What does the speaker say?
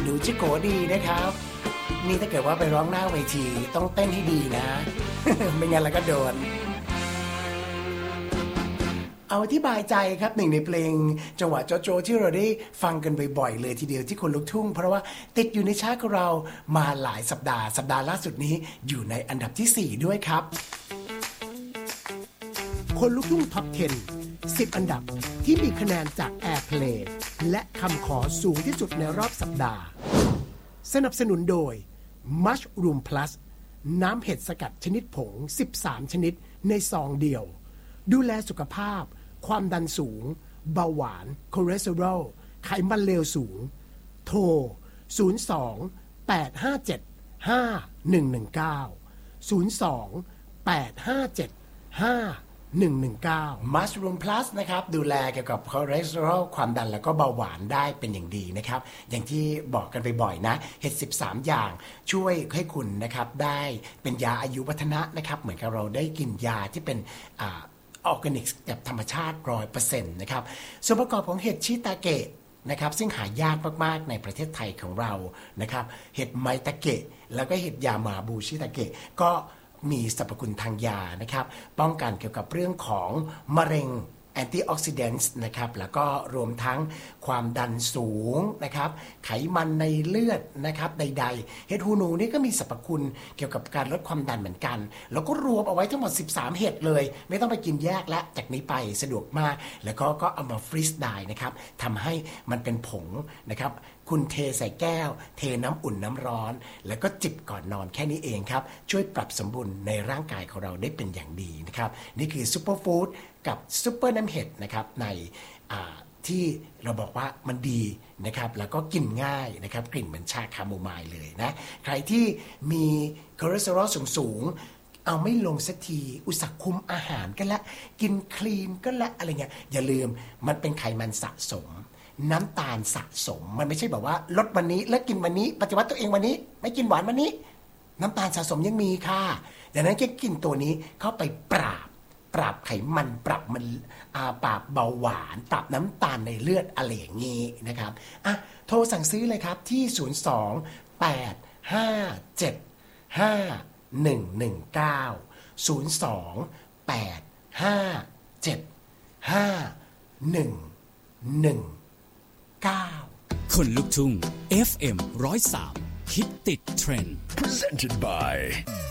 ดูจิโกดีนะครับนี่ถ้าเกิดว่าไปร้องหน้าเวทีต้องเต้นให้ดีนะ ไม่งั้นแล้วก็โดนเอาอธิบายใจครับหนึ่งในเพลงจังหวะโจโจที่เราได้ฟังกันบ่อยๆเลยทีเดียวที่คนลุกทุ่งเพราะว่าติดอยู่ในชาร์ตของเรามาหลายสัปดาห์ล่าสุดนี้อยู่ในอันดับที่4ด้วยครับคนลุกทุ่งท็อป 10 10 อันดับที่มีคะแนนจาก Airplay และคำขอสูงที่สุดในรอบสัปดาห์สนับสนุนโดย Mushroom Plus น้ำเห็ดสกัดชนิดผง13ชนิดในซองเดียวดูแลสุขภาพความดันสูงเบาหวานคอเลสเตอรอลไขมันเลวสูงโทร02 857 5119 02 857 5119 Mushroom Plus นะครับดูแลเกี่ยวกับคอเลสเตอรอลความดันแล้วก็เบาหวานได้เป็นอย่างดีนะครับอย่างที่บอกกันไปบ่อยนะเห็ด13อย่างช่วยให้คุณนะครับได้เป็นยาอายุวัฒนะนะครับเหมือนกับเราได้กินยาที่เป็นออร์แกนิกแบบธรรมชาติ 100% นะครับส่วนประกอบของเห็ดชิตาเกะนะครับซึ่งหายากมากๆในประเทศไทยของเรานะครับเห็ดไมตาเกะแล้วก็เห็ดยามาบูชิตาเกะก็มีสรรพคุณทางยานะครับป้องกันเกี่ยวกับเรื่องของมะเร็งแอนตี้ออกซิแดนต์นะครับแล้วก็รวมทั้งความดันสูงนะครับไขมันในเลือดนะครับใดๆเห็ดหูหนูนี่ก็มีสรรพคุณเกี่ยวกับการลดความดันเหมือนกันแล้วก็รวมเอาไว้ทั้งหมด13เห็ดเลยไม่ต้องไปกินแยกและจากนี้ไปสะดวกมากแล้วก็เอามาฟรีซได้นะครับทำให้มันเป็นผงนะครับคุณเทใส่แก้วเทน้ำอุ่นน้ำร้อนแล้วก็จิบก่อนนอนแค่นี้เองครับช่วยปรับสมดุลในร่างกายของเราได้เป็นอย่างดีนะครับนี่คือซุปเปอร์ฟู้ดกับซุปเปอร์น้ำเห็ดนะครับในที่เราบอกว่ามันดีนะครับแล้วก็กินง่ายนะครับกลิ่นเหมือนชาคาโมไมล์เลยนะใครที่มีคอเลสเตอรอลสูงเอาไม่ลงสักทีอุตส่าห์คุมอาหารกันละกินคลีนก็ละอะไรเงี้ยอย่าลืมมันเป็นไขมันสะสมน้ำตาลสะสมมันไม่ใช่แบบว่าลดวันนี้แล้วกินวันนี้ปฏิวัติตัวเองวันนี้ไม่กินหวานวันนี้น้ำตาลสะสมยังมีค่ะดังนั้นแค่กินตัวนี้เข้าไปปราบไขมันปรับมันปราบเบาหวานปรับน้ำตาลในเลือดอะไรอย่างนี้นะครับอ่ะโทรสั่งซื้อเลยครับที่02 857 5119 02 857 5119 คนลุกทุ่ง FM 103 คิดติดเทรนด์ Presented by